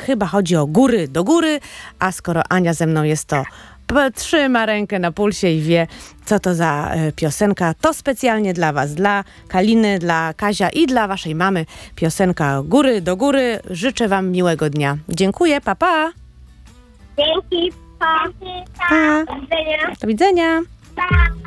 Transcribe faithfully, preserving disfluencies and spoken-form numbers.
chyba chodzi o góry do góry, a skoro Ania ze mną jest, to trzyma rękę na pulsie i wie, co to za piosenka. To specjalnie dla was, dla Kaliny, dla Kazia i dla waszej mamy piosenka Góry do góry. Życzę wam miłego dnia. Dziękuję, pa, pa. Dzięki, pa. Pa. Do widzenia. Do widzenia. Pa.